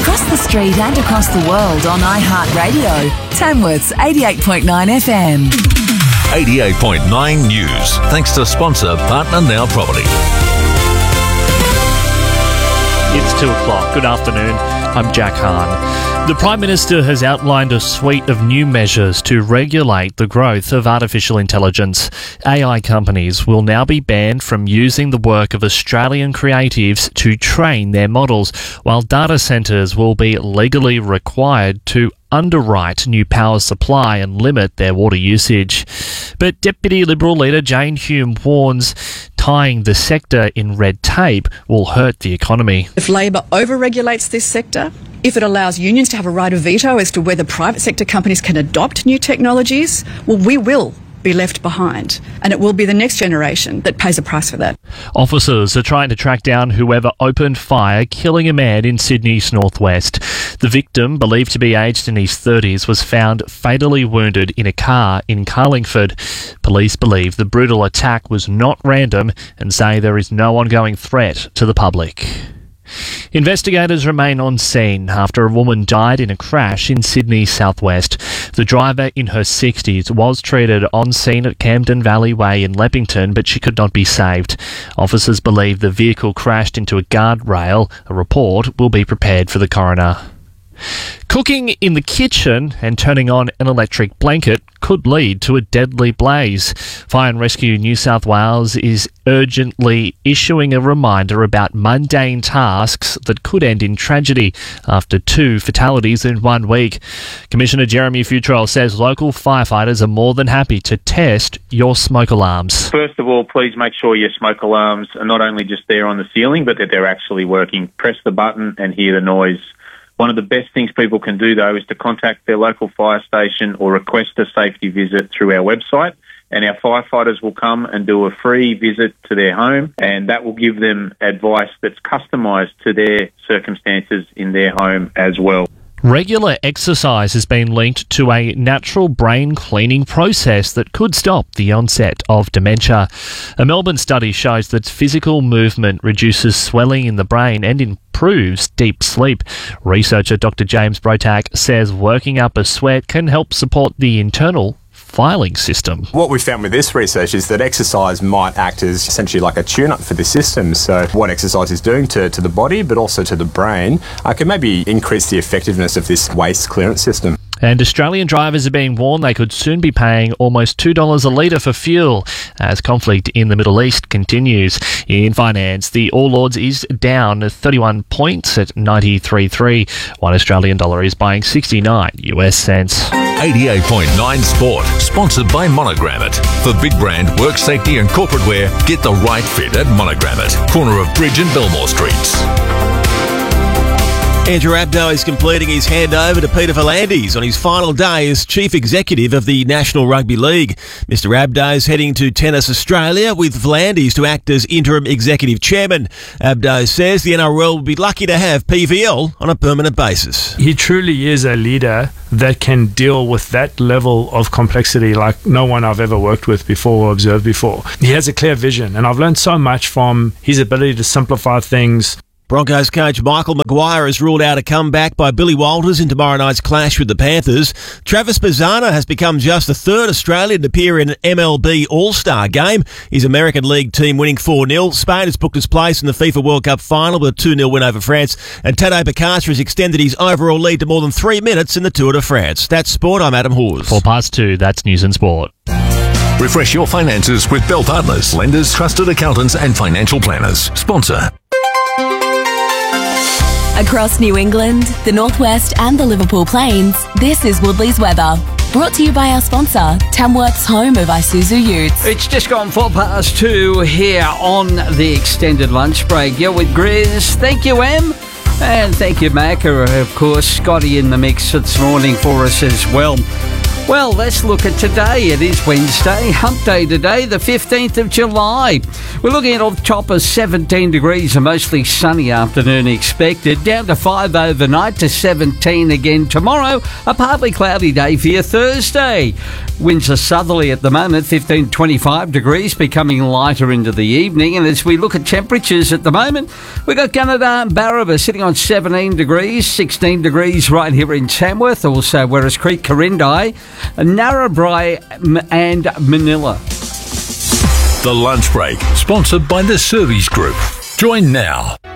Across the street and across the world on iHeartRadio. Tamworth's 88.9 FM. 88.9 News. Thanks to sponsor Partner Now Property. It's 2 o'clock. Good afternoon. I'm Jack Hahn. The Prime Minister has outlined a suite of new measures to regulate the growth of artificial intelligence. AI companies will now be banned from using the work of Australian creatives to train their models, while data centres will be legally required to underwrite new power supply and limit their water usage. But Deputy Liberal leader Jane Hume warns tying the sector in red tape will hurt the economy. If Labor over-regulates this sector, if it allows unions to have a right of veto as to whether private sector companies can adopt new technologies, well, we will be left behind, and it will be the next generation that pays a price for that. Officers are trying to track down whoever opened fire, killing a man in Sydney's northwest. The victim, believed to be aged in his 30s, was found fatally wounded in a car in Carlingford. Police believe the brutal attack was not random and say there is no ongoing threat to the public. Investigators remain on scene after a woman died in a crash in Sydney's southwest. The driver, in her 60s, was treated on scene at Camden Valley Way in Leppington, but she could not be saved. Officers believe the vehicle crashed into a guardrail. A report will be prepared for the coroner. Cooking in the kitchen and turning on an electric blanket could lead to a deadly blaze. Fire and Rescue New South Wales is urgently issuing a reminder about mundane tasks that could end in tragedy after 2 fatalities in 1 week. Commissioner Jeremy Futrell says local firefighters are more than happy to test your smoke alarms. First of all, please make sure your smoke alarms are not only just there on the ceiling, but that they're actually working. Press the button and hear the noise. One of the best things people can do, though, is to contact their local fire station or request a safety visit through our website, and our firefighters will come and do a free visit to their home, and that will give them advice that's customised to their circumstances in their home as well. Regular exercise has been linked to a natural brain cleaning process that could stop the onset of dementia. A Melbourne study shows that physical movement reduces swelling in the brain and improves deep sleep. Researcher Dr. James Brotak says working up a sweat can help support the internal filing system. What we found with this research is that exercise might act as essentially like a tune-up for the system. So what exercise is doing to the body, but also to the brain, can maybe increase the effectiveness of this waste clearance system. And Australian drivers are being warned they could soon be paying almost $2 a litre for fuel as conflict in the Middle East continues. In finance, the All Ords is down 31 points at 93.3. One Australian dollar is buying 69 US cents. 88.9 Sport, sponsored by Monogram It. For big brand, work safety and corporate wear, get the right fit at Monogram It, corner of Bridge and Belmore Streets. Andrew Abdo is completing his handover to Peter V'landys on his final day as Chief Executive of the National Rugby League. Mr Abdo is heading to Tennis Australia with V'landys to act as Interim Executive Chairman. Abdo says the NRL will be lucky to have PVL on a permanent basis. He truly is a leader that can deal with that level of complexity like no one I've ever worked with before or observed before. He has a clear vision, and I've learned so much from his ability to simplify things. Broncos coach Michael Maguire has ruled out a comeback by Billy Walters in tomorrow night's clash with the Panthers. Travis Bazzana has become just the 3rd Australian to appear in an MLB All-Star game. His American League team winning 4-0. Spain has booked its place in the FIFA World Cup final with a 2-0 win over France. And Tadej Pogacar has extended his overall lead to more than 3 minutes in the Tour de France. That's sport. I'm Adam Hawes. 2:04, that's News and Sport. Refresh your finances with Bell Partners, lenders, trusted accountants and financial planners. Sponsor. Across New England, the Northwest and the Liverpool Plains, this is Woodley's weather. Brought to you by our sponsor, Tamworth's home of Isuzu Utes. It's just gone 2:04 here on the extended lunch break. You're with Grizz. Thank you, Em. And thank you, Mac. Of course, Scotty in the mix this morning for us as well. Well, let's look at today. It is Wednesday, hump day today, the 15th of July. We're looking at off top of 17 degrees, a mostly sunny afternoon expected, down to 5 overnight to 17 again tomorrow, a partly cloudy day for your Thursday. Winds are southerly at the moment, 15 25 degrees, becoming lighter into the evening. And as we look at temperatures at the moment, we've got Gunnedah and Barraba sitting on 17 degrees, 16 degrees right here in Tamworth, also Werris Creek, Corindai, Narrabri and Manila. The Lunch Break, sponsored by the Servies Group. Join now.